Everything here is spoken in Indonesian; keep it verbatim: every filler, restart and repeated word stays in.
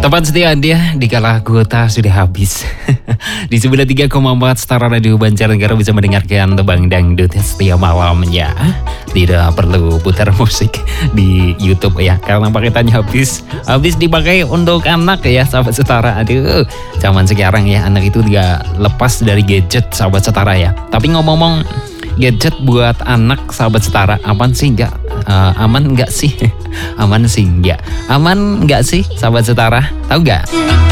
Teman setia Anda dikala kuota sudah habis. Di sembilan puluh tiga koma empat Setara Radio Banjarnegara bisa mendengarkan Tebang Dangdut setiap malamnya. Tidak perlu putar musik di YouTube ya, karena paketannya habis. Habis dipakai untuk anak ya, sahabat Setara. Aduh, zaman sekarang ya, anak itu dia lepas dari gadget, sahabat Setara ya. Tapi ngomong-ngomong gadget buat anak, sahabat Setara, aman sih enggak? Uh, aman enggak sih? Aman sih enggak? Aman enggak sih, sahabat Setara? Tahu enggak?